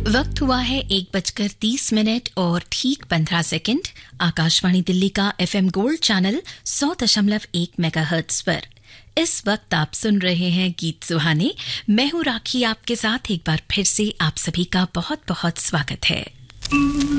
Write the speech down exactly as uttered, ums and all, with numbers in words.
वक्त हुआ है एक बजकर तीस मिनट और ठीक पंद्रह सेकंड। आकाशवाणी दिल्ली का एफएम गोल्ड चैनल सौ दशमलव एक मेगाहर्ट्ज पर इस वक्त आप सुन रहे हैं गीत सुहाने। मैं हूं राखी, आपके साथ एक बार फिर से आप सभी का बहुत बहुत स्वागत है।